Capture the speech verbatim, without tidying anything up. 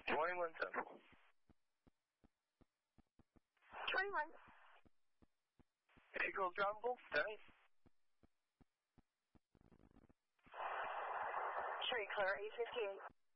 twenty-one Central. twenty-one. Vehicle droppable, thanks. Tree clear, eight fifty-eight.